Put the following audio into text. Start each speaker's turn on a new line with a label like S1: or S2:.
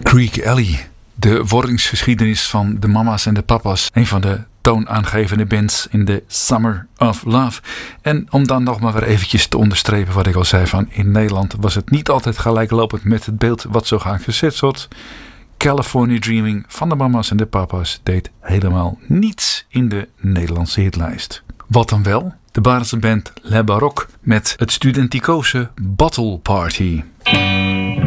S1: Creek Alley, de wordingsgeschiedenis van de mama's en de papa's. Een van de toonaangevende bands in de Summer of Love. En om dan nog maar weer eventjes te onderstrepen wat ik al zei van in Nederland was het niet altijd gelijklopend met het beeld wat zo graag gezet wordt. California Dreaming van de mama's en de papa's deed helemaal niets in de Nederlandse hitlijst. Wat dan wel? De Barense band Le Baroque met het studenticoze Bottle Party.